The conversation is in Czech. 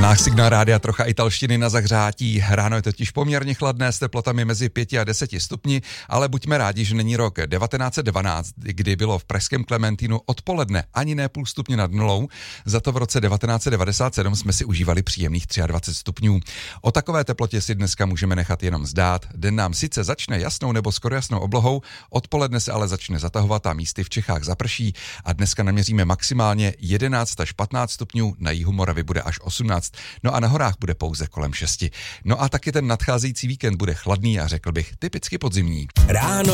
náš signál rádia trocha italštiny na zahřátí. Ráno je totiž poměrně chladné s teplotami mezi 5 a 10 stupni, ale buďme rádi, že není rok 1912, kdy bylo v pražském Klementínu odpoledne ani ne půl stupně nad nulou, za to v roce 1997 jsme si užívali příjemných 23 stupňů. O takové teplotě si dneska můžeme nechat jenom zdát. Den nám sice začne jasnou nebo skoro jasnou oblohou, odpoledne se ale začne zatahovat a místy v Čechách zaprší a dneska naměříme maximálně 11 až 15 stupňů, na jihu Moravy bude až 18, no a na horách bude pouze kolem 6. No a taky ten nadcházející víkend bude chladný a řekl bych typicky podzimní. Ráno